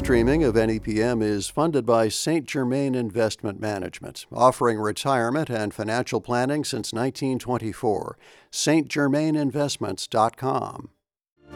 streaming of NEPM is funded by St. Germain Investment Management, offering retirement and financial planning since 1924. stgermaininvestments.com.